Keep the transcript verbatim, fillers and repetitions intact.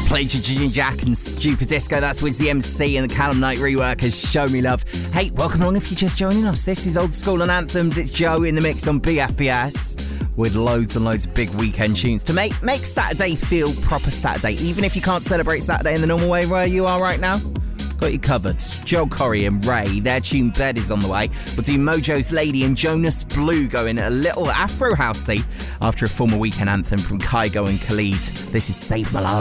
Played your Junior Jack and Stupid Disco. That's Wiz the M C and the Callum Knight reworkers. Show Me Love. Hey, welcome along if you're just joining us. This is Old School and Anthems. It's Joe in the mix on B F B S with loads and loads of big weekend tunes to make make Saturday feel proper Saturday. Even if you can't celebrate Saturday in the normal way where you are right now, got you covered. Joel Corey and Ray, their tune Bed is on the way. We'll do Mojo's Lady and Jonas Blue going a little Afro housey after a former weekend anthem from Kygo and Khalid. This is Save My Love.